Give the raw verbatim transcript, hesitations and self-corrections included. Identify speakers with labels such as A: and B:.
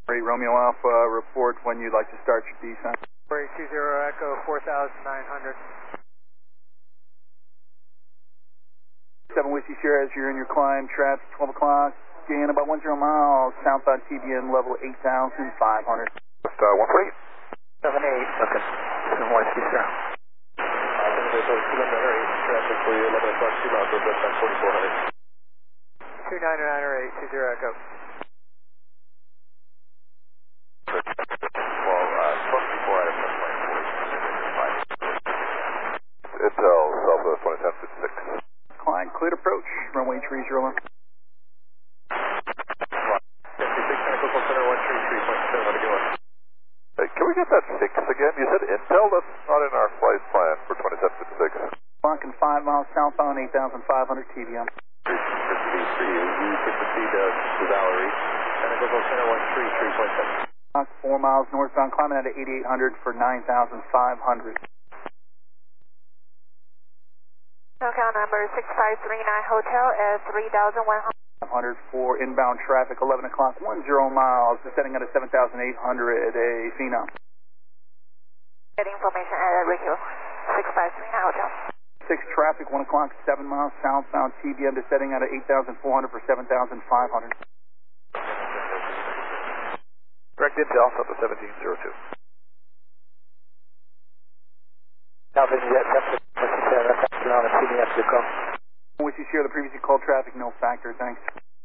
A: Romeo Alpha, report when you'd like to start your descent.
B: two zero Echo, four thousand nine hundred.
A: seven Whiskey Sierra, as you're in your climb, traffic twelve o'clock, gain about one zero miles, southbound T B M level eight thousand five hundred.
C: Just uh, one forty-eight.
B: seven eight.
C: Okay. seven Whiskey Sierra. Traffic for you, eleven o'clock, two miles, westbound forty-four hundred.
B: two nine nine eight, two zero Echo.
C: Well, uh, supposed before I have Intel, Southwest twenty ten fifty-six.
A: Climb, cleared approach, runway three zero one.
C: Hey, can we get that six again? You said Intel? That's not in our flight plan for twenty-seven fifty-six.
A: Clock and five miles southbound, eight thousand five hundred T B M.
C: For you, you took the feed uh, to Valerie. And it goes on center one three three point seven.
A: Clock four miles northbound, climbing out to eighty-eight hundred for nine thousand five hundred.
D: Hotel number six five three nine Hotel at three thousand one hundred.
A: one hundred for inbound traffic, eleven o'clock, ten miles, descending out of seven thousand eight hundred, a Phenom.
D: Get information at Rico, six five three nine Hotel.
A: six traffic, one o'clock, seven miles, southbound T B M, descending out of eight thousand four hundred for seven thousand five hundred.
C: Correct Intel, South of seventeen oh two.
B: Now visit that seven Whiskey Sierra, that's on the T B M to go.
A: Whiskey Sierra, the previously called traffic, no factor, thanks.